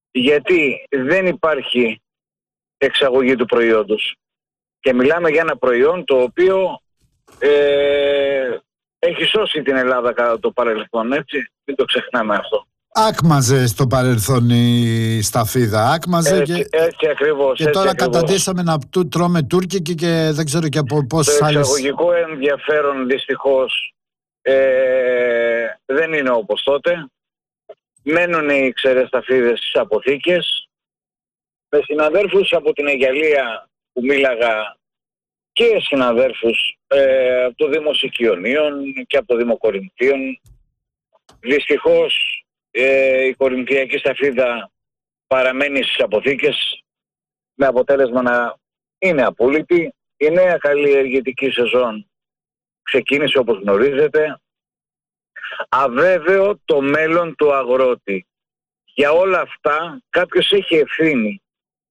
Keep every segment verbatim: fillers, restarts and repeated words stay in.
Γιατί δεν υπάρχει εξαγωγή του προϊόντος. Και μιλάμε για ένα προϊόν το οποίο ε, έχει σώσει την Ελλάδα κατά το παρελθόν, έτσι. Μην το ξεχνάμε αυτό. Άκμαζε στο παρελθόν η σταφίδα, άκμαζε έτσι, και, έτσι ακριβώς, και έτσι τώρα ακριβώς. καταντήσαμε να του, τρώμε τουρκική και δεν ξέρω και από πόσες άλλες. Το εξαγωγικό ενδιαφέρον δυστυχώς ε, δεν είναι όπως τότε. Μένουν οι ξερές σταφίδες στις αποθήκες. Με συναδέρφους από την Αιγιαλία που μίλαγα και συναδέρφους ε, από το Δήμο Σικιονίων και από το Δήμο Κορινθίων, δυστυχώς ε, η κορινθιακή σταφίδα παραμένει στις αποθήκες με αποτέλεσμα να είναι απόλυτη. Η νέα καλλιεργητική σεζόν ξεκίνησε, όπως γνωρίζετε. Αβέβαιο το μέλλον του αγρότη. Για όλα αυτά κάποιος έχει ευθύνη.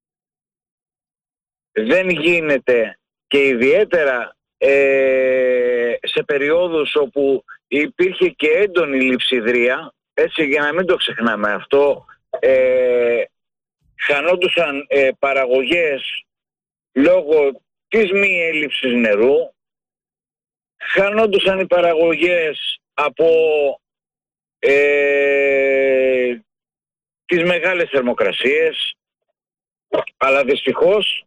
Δεν γίνεται, και ιδιαίτερα ε, σε περιόδους όπου υπήρχε και έντονη λειψιδρία, έτσι, για να μην το ξεχνάμε αυτό, ε, χανόντουσαν ε, παραγωγές λόγω της μη έλλειψης νερού, χανόντουσαν οι παραγωγές από ε, τις μεγάλες θερμοκρασίες, αλλά δυστυχώς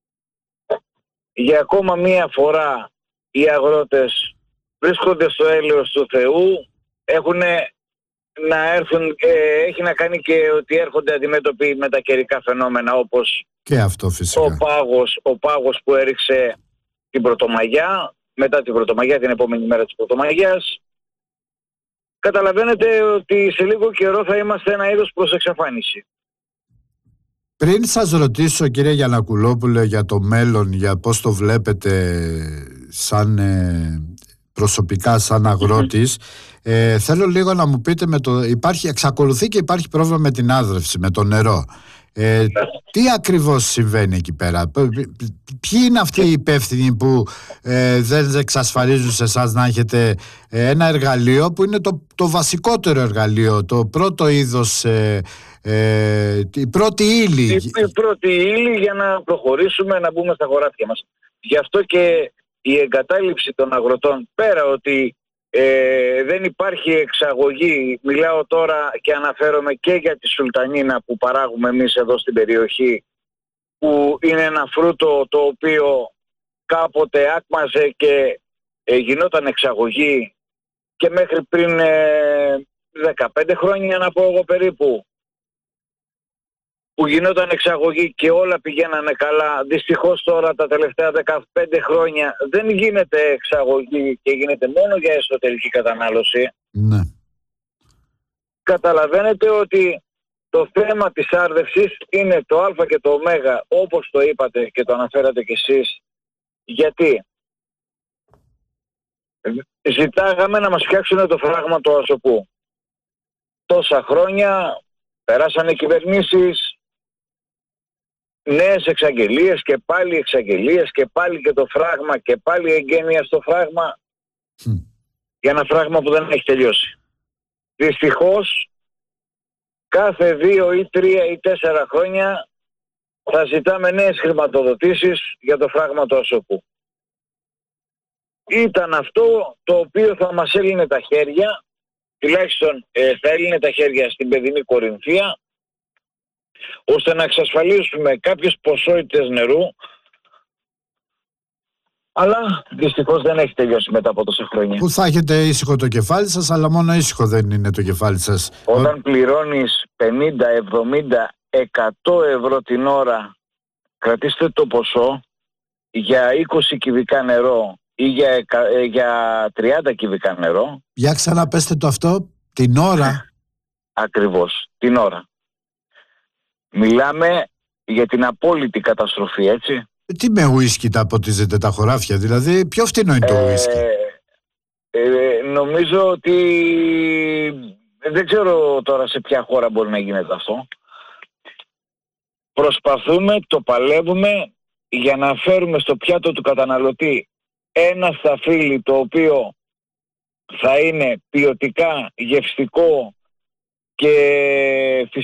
για ακόμα μία φορά οι αγρότες βρίσκονται στο έλεος του Θεού, έχουν να έρθουν, ε, έχει να κάνει και ότι έρχονται αντιμέτωποι με τα καιρικά φαινόμενα, όπως και αυτό φυσικά. Ο πάγος, ο πάγος που έριξε την Πρωτομαγιά, μετά την Πρωτομαγιά, την επόμενη μέρα της Πρωτομαγιάς. Καταλαβαίνετε ότι σε λίγο καιρό θα είμαστε ένα είδος προς εξαφάνιση. Πριν σας ρωτήσω, κύριε Γιαννακουλόπουλε, για το μέλλον, για πώς το βλέπετε σαν ε, προσωπικά, σαν αγρότης, ε, θέλω λίγο να μου πείτε, με το, υπάρχει, εξακολουθεί και υπάρχει πρόβλημα με την άνδρευση, με το νερό. Ε, τι ακριβώς συμβαίνει εκεί πέρα? Ποιοι είναι αυτοί οι υπεύθυνοι που ε, δεν εξασφαλίζουν σε εσάς να έχετε ε, ένα εργαλείο που είναι το, το βασικότερο εργαλείο, το πρώτο είδος, ε, ε, η πρώτη ύλη. Η, η πρώτη ύλη για να προχωρήσουμε, να μπούμε στα χωράφια μας. Γι' αυτό και η εγκατάλειψη των αγροτών, πέρα ότι Ε, δεν υπάρχει εξαγωγή, μιλάω τώρα και αναφέρομαι και για τη σουλτανίνα που παράγουμε εμείς εδώ στην περιοχή, που είναι ένα φρούτο το οποίο κάποτε άκμαζε και ε, γινόταν εξαγωγή και μέχρι πριν ε, δεκαπέντε χρόνια, να πω εγώ περίπου, που γινόταν εξαγωγή και όλα πηγαίνανε καλά. Δυστυχώς τώρα τα τελευταία δεκαπέντε χρόνια δεν γίνεται εξαγωγή και γίνεται μόνο για εσωτερική κατανάλωση. Ναι. Καταλαβαίνετε ότι το θέμα της άρδευσης είναι το α και το ω, όπως το είπατε και το αναφέρατε κι εσείς. Γιατί ζητάγαμε να μας φτιάξουν το φράγμα του Ασωπού. Τόσα χρόνια περάσανε κυβερνήσεις, νέες εξαγγελίες και πάλι εξαγγελίες και πάλι και το φράγμα και πάλι εγγένεια στο φράγμα, mm. για ένα φράγμα που δεν έχει τελειώσει. Δυστυχώς κάθε δύο ή τρία ή τέσσερα χρόνια θα ζητάμε νέες χρηματοδοτήσεις για το φράγμα του Ασωπού. Ήταν αυτό το οποίο θα μας έλυνε τα χέρια, τουλάχιστον ε, θα έλυνε τα χέρια στην παιδινή Κορινθία, ώστε να εξασφαλίσουμε κάποιες ποσότητες νερού, αλλά δυστυχώς δεν έχει τελειώσει μετά από τόσα χρόνια. Που θα έχετε ήσυχο το κεφάλι σας, αλλά μόνο ήσυχο δεν είναι το κεφάλι σας. Όταν πληρώνεις πενήντα, εβδομήντα, εκατό ευρώ την ώρα, κρατήστε το ποσό για είκοσι κυβικά νερό ή για, για τριάντα κυβικά νερό. Για ξαναπέστε το αυτό, την ώρα. Ακριβώς, την ώρα. Μιλάμε για την απόλυτη καταστροφή, έτσι. Τι με ουίσκι τα ποτίζετε τα χωράφια, δηλαδή πιο φτηνό είναι το ουίσκι? Ε, ε, νομίζω ότι δεν ξέρω τώρα σε ποια χώρα μπορεί να γίνεται αυτό. Προσπαθούμε, το παλεύουμε για να φέρουμε στο πιάτο του καταναλωτή ένα σταφύλι το οποίο θα είναι ποιοτικά, γευστικό και φυσικό